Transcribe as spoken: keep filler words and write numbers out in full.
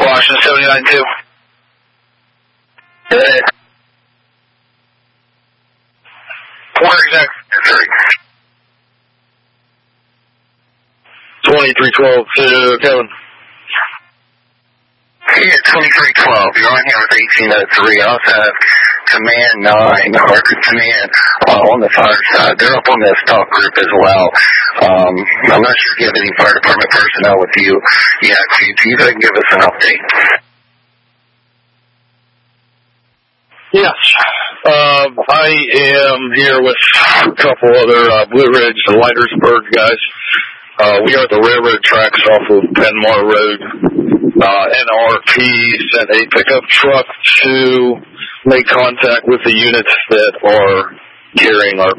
Washington seventy-nine two. Good. Corner exact three. twenty-three twelve to Kevin. Here, twenty-three twelve. You're on here with eighteen oh three. I also have Command nine, or Command uh, on the fire side. They're up on this talk group as well. Um, I'm not sure if you have any fire department personnel with you. Yeah, if you can give us an update. Yes. Uh, I am here with a couple other uh, Blue Ridge and Leitersburg guys. Uh, we are at the railroad tracks off of Penmar Road. Uh, N R P sent a pickup truck to make contact with the units that are carrying our